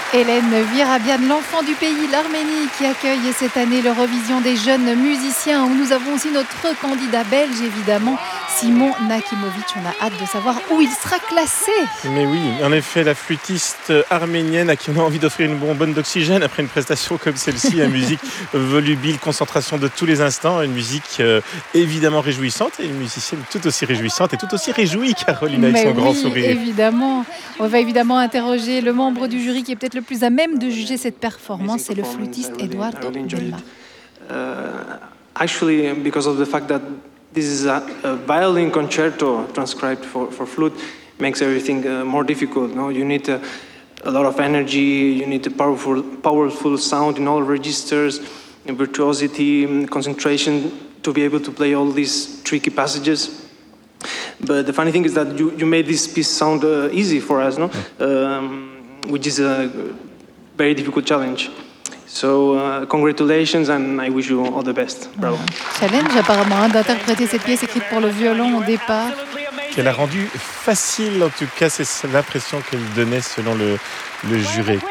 Hélène Virabian, l'enfant du pays, l'Arménie, qui accueille cette année l'Eurovision des jeunes musiciens, où nous avons aussi notre candidat belge, évidemment, Simon Nakimovic. On a hâte de savoir où il sera classé. Mais oui, en effet, la flûtiste arménienne à qui on a envie d'offrir une bonbonne d'oxygène après une prestation comme celle-ci, une musique volubile, concentration de tous les instants, une musique évidemment réjouissante et une musicienne tout aussi réjouissante et tout aussi réjouie, Caroline, avec son grand sourire. Évidemment. On va évidemment interroger le membre du jury qui est peut-être le plus à même de juger cette performance, c'est le flûtiste Eduardo Bella. Actually, because of the fact that this is a violin concerto transcribed for flute, makes everything more difficult. No, you need a lot of energy. You need a powerful sound in all registers, and virtuosity, concentration to be able to play all these tricky passages. But the funny thing is that you made this piece sound easy for us, no? Which is a very difficult challenge. So, congratulations and I wish you all the best. Bravo. Challenge apparemment d'interpréter cette pièce écrite pour le violon au départ. Qu'elle a rendu facile, en tout cas, c'est l'impression qu'elle donnait selon le jury.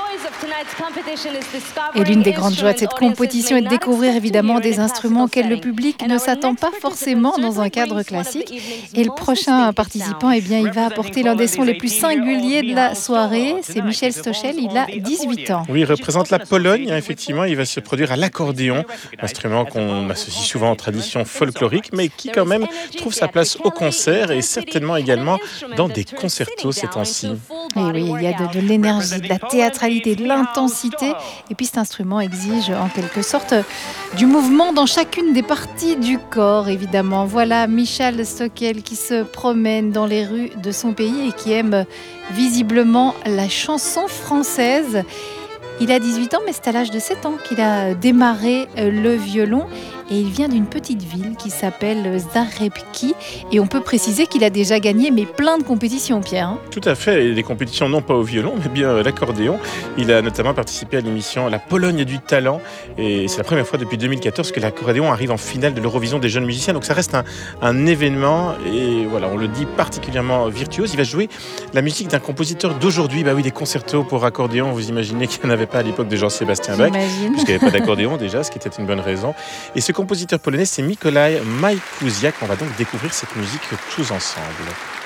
Et l'une des grandes joies de cette compétition est de découvrir évidemment des instruments auxquels le public ne s'attend pas forcément dans un cadre classique. Et le prochain participant, eh bien, il va apporter l'un des sons les plus singuliers de la soirée. C'est Michel Stoschel, il a 18 ans. Oui, il représente la Pologne, effectivement. Il va se produire à l'accordéon, instrument qu'on associe souvent en tradition folklorique, mais qui quand même trouve sa place au concert et certainement également dans des concertos ces temps-ci. Et oui, il y a de l'énergie, de la théâtralité, de l'intensité. Et puis cet instrument exige en quelque sorte du mouvement dans chacune des parties du corps, évidemment. Voilà Michel Stoschel qui se promène dans les rues de son pays et qui aime visiblement la chanson française. Il a 18 ans, mais c'est à l'âge de 7 ans qu'il a démarré le violon. Et il vient d'une petite ville qui s'appelle Zárepki. Et on peut préciser qu'il a déjà gagné plein de compétitions, Pierre. Hein. Tout à fait, et des compétitions non pas au violon, mais bien à l'accordéon. Il a notamment participé à l'émission La Pologne du talent. Et c'est la première fois depuis 2014 que l'accordéon arrive en finale de l'Eurovision des jeunes musiciens. Donc ça reste un événement, et voilà, on le dit particulièrement virtuose. Il va jouer la musique d'un compositeur d'aujourd'hui. Bah oui, des concertos pour accordéon, vous imaginez qu'il n'y en avait pas à l'époque de Jean-Sébastien Bach, puisqu'il n'y avait pas d'accordéon déjà, ce qui était une bonne raison. Et ce compositeur polonais, c'est Mikołaj Majkuziak. On va donc découvrir cette musique tous ensemble.